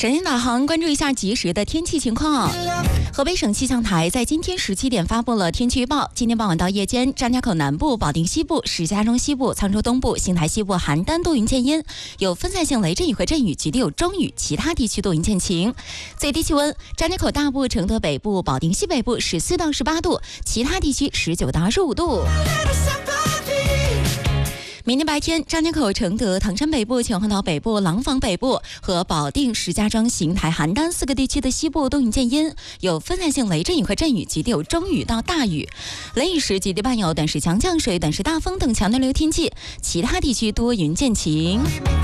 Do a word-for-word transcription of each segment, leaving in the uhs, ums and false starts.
首先导航关注一下即时的天气情况。河北省气象台在今天十七点发布了天气预报。今天傍晚到夜间，张家口南部、保定西部、石家庄西部、沧州东部、邢台西部、邯郸多云见阴，有分散性雷阵雨和阵雨，局地有中雨，其他地区多云见晴。最低气温：张家口大部、承德北部、保定西北部十四到十八度，其他地区十九到二十五度。明天白天，张家口、承德、唐山北部、秦皇岛北部、廊坊北部和保定、石家庄、邢台、邯郸四个地区的西部多云见阴，有分散性雷阵雨和阵雨，局地有中雨到大雨。雷雨时局地伴有短时强降水、短时大风等强对流天气，其他地区多云见晴。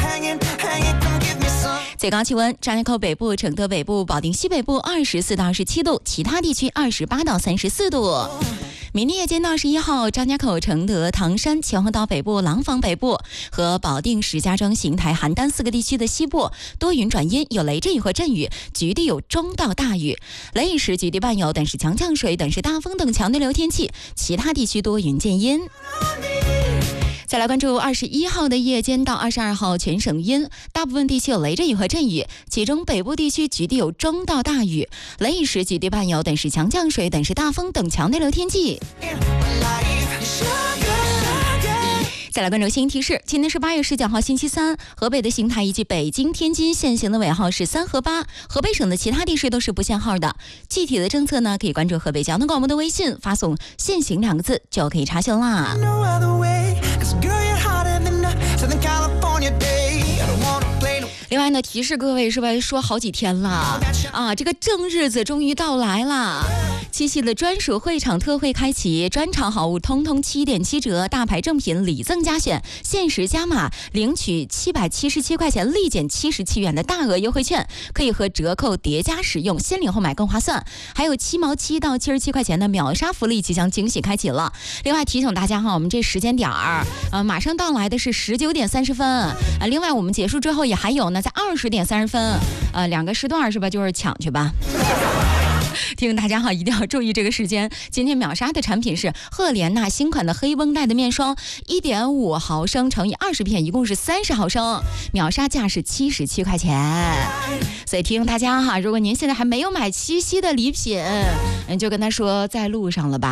最高气温：张家口北部、承德北部、保定西北部二十四到二十七度，其他地区二十八到三十四度。明天夜间到二十一号，张家口、承德、唐山、秦皇岛北部、廊坊北部和保定、石家庄、邢台、邯郸四个地区的西部多云转阴，有雷阵雨和阵雨，局地有中到大雨。雷雨时局地伴有短时强降水、短时大风等强对流天气，其他地区多云见阴。再来关注二十一号的夜间到二十二号，全省阴，大部分地区有雷阵雨和阵雨，其中北部地区局地有中到大雨，雷雨时局地伴有短时强降水、短时大风等强对流天气。再来关注新闻提示，今天是八月十九号星期三，河北的邢台以及北京、天津限行的尾号是三和八，河北省的其他地市都是不限号的。具体的政策呢，可以关注河北交通广播的微信，发送限行两个字就可以查询啦。另外呢，提示各位是吧，说好几天了啊，这个正日子终于到来了。七夕的专属会场特惠开启，专场好物通通七点七折，大牌正品礼赠加选，限时加码，领取七百七十七块钱立减七十七元的大额优惠券，可以和折扣叠加使用，先领后买更划算。还有七毛七到七十七块钱的秒杀福利即将惊喜开启了。另外提醒大家哈，我们这时间点儿，呃，马上到来的是十九点三十分啊。另外我们结束之后也还有呢，在二十点三十分，呃，两个时段是吧？就是抢去吧。提醒大家哈，一定要注意这个时间。今天秒杀的产品是赫莲娜新款的黑绷带的面霜， 一点五毫升乘以二十片，一共是三十毫升，秒杀价是七十七块钱。所以提醒大家哈，如果您现在还没有买七夕的礼品，你就跟他说在路上了吧。